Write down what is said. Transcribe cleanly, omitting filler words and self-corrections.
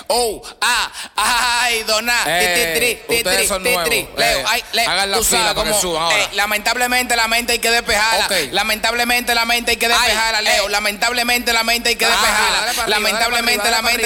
Ay, dona. Ustedes son nuevos. Leo, hagan la tú fila sabes para que cómo, suban ahora. lamentablemente la mente hay que despejarla. Ok. Lamentablemente la mente hay que despejarla, Leo. Lamentablemente la mente hay que despejarla. dale para arriba, Lamentablemente dale la para mente